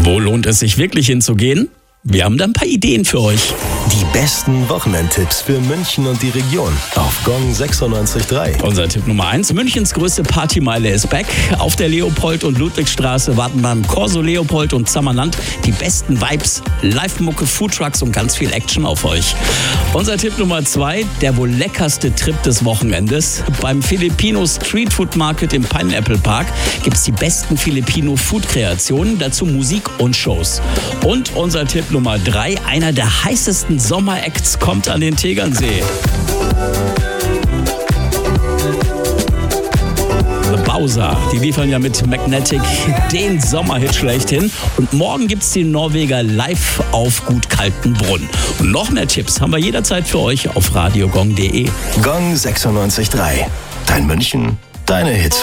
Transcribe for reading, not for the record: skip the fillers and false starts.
Wo lohnt es sich wirklich hinzugehen? Wir haben da ein paar Ideen für euch. Die besten Wochenendtipps für München und die Region auf Gong 96.3. Unser Tipp Nummer 1. Münchens größte Partymeile ist back. Auf der Leopold- und Ludwigstraße warten beim Corso Leopold und Zammerland die besten Vibes, Live-Mucke, Foodtrucks und ganz viel Action auf euch. Unser Tipp Nummer 2. Der wohl leckerste Trip des Wochenendes. Beim Filipino Street Food Market im Pineapple Park gibt es die besten Filipino-Food-Kreationen, dazu Musik und Shows. Und unser Tipp Nummer 3. Einer der heißesten Sommeracts kommt an den Tegernsee. The Bowser, die liefern ja mit Magnetic den Sommerhit schlechthin. Und morgen gibt's den Norweger live auf Gut Kaltenbrunn. Und noch mehr Tipps haben wir jederzeit für euch auf radiogong.de. Gong 96.3. Dein München, deine Hits.